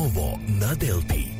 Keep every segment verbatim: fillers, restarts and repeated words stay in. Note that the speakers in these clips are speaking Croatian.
Novo na Delti.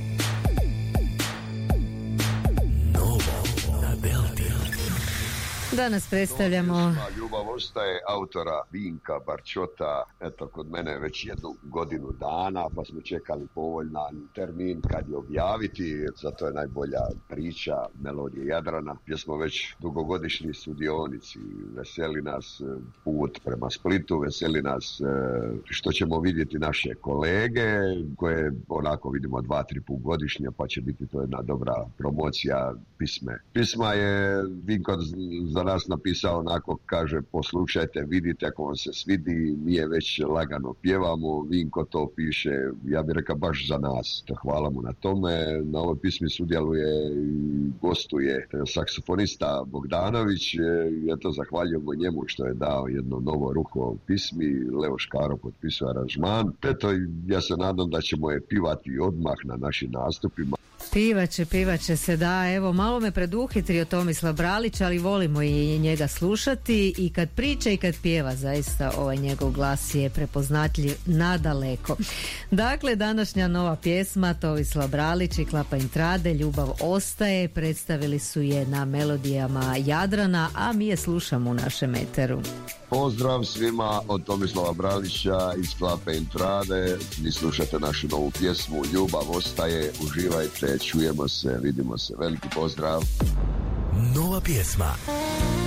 Novo na Delti. Danas predstavljamo Ljubav ostaje autora Vinka Barčota, eto kod mene već jednu godinu dana, pa smo čekali povoljan termin kad je objaviti, zato je najbolja priča Melodije Jadrana, gdje smo već dugogodišnji sudionici. Veseli nas put prema Splitu, veseli nas što ćemo vidjeti naše kolege, koje onako vidimo dva, tri put godišnje, pa će biti to jedna dobra promocija pisme. Pisma je Vinko za nas napisao onako, kaže, poslušajte, vidite, ako vam se svidi, mi je već lagano pjevamo. Vinko to piše, ja bih rekao, baš za nas. Hvala mu na tome. Na ovoj pismi sudjeluje i gostuje saksofonista Bogdanović. Eto, zahvaljujemo njemu što je dao jedno novo ruho pismi. Leo Škaro potpisao aranžman. Eto, ja se nadam da ćemo je pivati odmah na našim nastupima. Pivaće, pivaće se, da, evo, malo me preduhitrio Tomislav Bralić, ali volimo i njega slušati i kad priča i kad pjeva, zaista ovaj njegov glas je prepoznatljiv nadaleko. Dakle, današnja nova pjesma Tomislav Bralić i Klapa Intrade, Ljubav ostaje, predstavili su je na Melodijama Jadrana, a mi je slušamo u našem eteru. Pozdrav svima od Tomislava Bralića iz Klape Intrade. Vi slušate našu novu pjesmu Ljubav ostaje, uživajte, čujemo se, vidimo se. Veliki pozdrav. Nova pjesma.